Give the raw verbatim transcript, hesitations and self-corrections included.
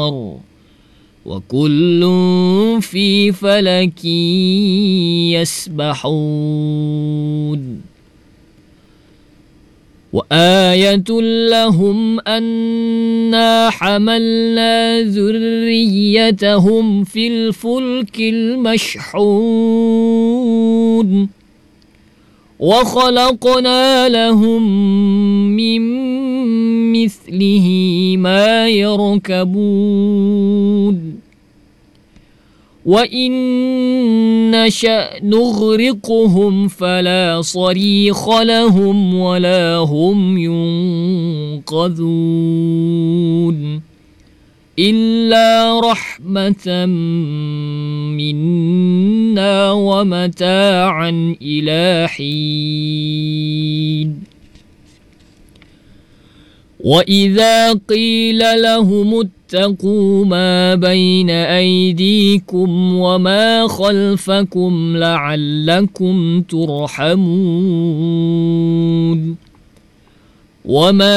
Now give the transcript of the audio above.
والقمر وكل في فلك يسبحون وآية لهم أنا حملنا ذريتهم في الفلك المشحون وخلقنا لهم من مثله ما يركبون وإن نشأ نغرقهم فلا صريخ لهم ولا هم ينقذون إلا رحمة منا ومتاعا إلى حين وإذا قيل لهم اتقوا ما بين أيديكم وما خلفكم لعلكم ترحمون وما